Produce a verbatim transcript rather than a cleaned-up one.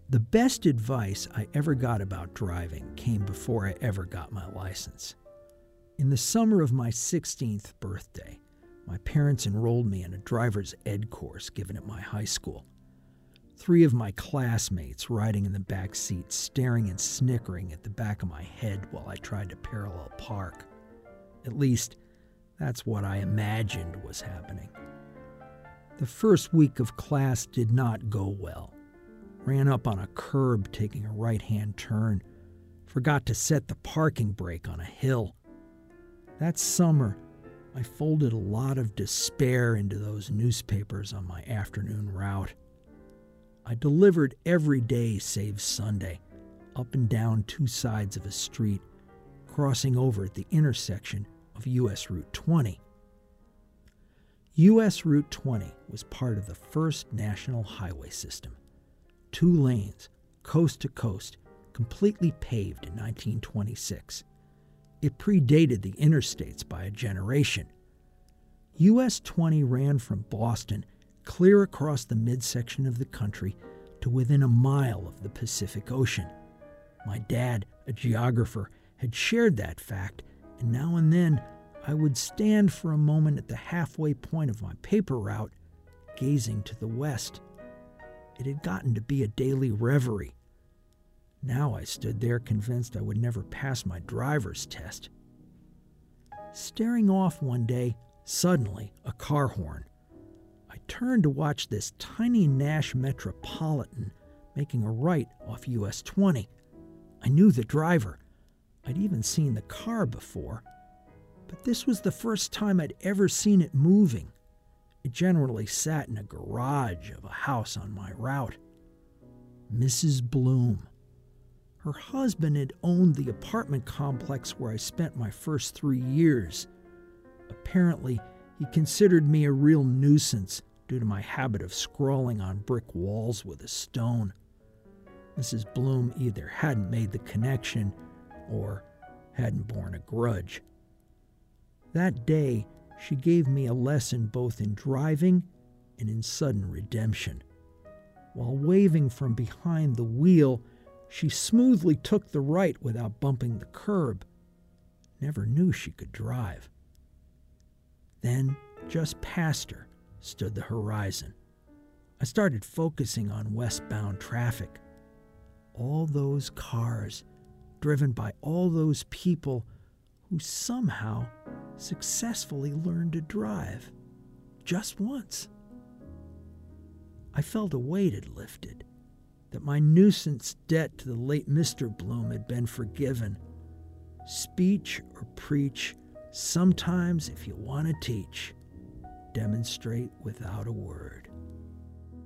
The best advice I ever got about driving came before I ever got my license. In the summer of my sixteenth birthday, my parents enrolled me in a driver's ed course given at my high school. Three of my classmates riding in the back seat, staring and snickering at the back of my head while I tried to parallel park. At least, that's what I imagined was happening. The first week of class did not go well. Ran up on a curb taking a right-hand turn. Forgot to set the parking brake on a hill. That summer, I folded a lot of despair into those newspapers on my afternoon route. I delivered every day save Sunday, up and down two sides of a street, crossing over at the intersection of U S Route twenty. U S Route twenty was part of the first national highway system. Two lanes, coast to coast, completely paved in nineteen twenty-six. It predated the interstates by a generation. U S twenty ran from Boston clear across the midsection of the country to within a mile of the Pacific Ocean. My dad, a geographer, had shared that fact, and now and then I would stand for a moment at the halfway point of my paper route, gazing to the west. It had gotten to be a daily reverie. Now I stood there convinced I would never pass my driver's test. Staring off one day, suddenly, a car horn. I turned to watch this tiny Nash Metropolitan making a right off U S twenty. I knew the driver. I'd even seen the car before. But this was the first time I'd ever seen it moving. It generally sat in a garage of a house on my route. Missus Bloom. Her husband had owned the apartment complex where I spent my first three years. Apparently, he considered me a real nuisance due to my habit of scrawling on brick walls with a stone. Missus Bloom either hadn't made the connection or hadn't borne a grudge. That day, she gave me a lesson both in driving and in sudden redemption. While waving from behind the wheel, she smoothly took the right without bumping the curb. Never knew she could drive. Then, just past her, stood the horizon. I started focusing on westbound traffic. All those cars, driven by all those people who somehow successfully learned to drive. Just once. I felt a weight had lifted, that my nuisance debt to the late Mister Bloom had been forgiven. Speech or preach, sometimes if you want to teach, demonstrate without a word.